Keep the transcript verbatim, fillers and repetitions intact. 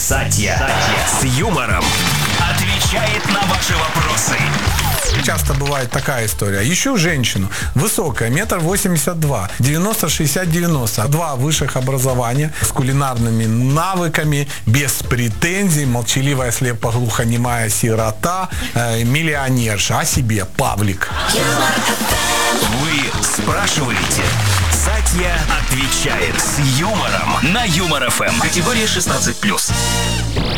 Сатья. С юмором отвечает на ваши вопросы. Часто бывает такая история. Ищу женщину. Высокая, метр восемьдесят два, девяносто шестьдесят девяносто. Два высших образования, с кулинарными навыками, без претензий, молчаливая, слепо-глухонемая сирота, э, миллионерша. О себе, Павлик. Вы спрашиваете, Сатья отвечает с юмором на Юмор ФМ. Категория шестнадцать плюс.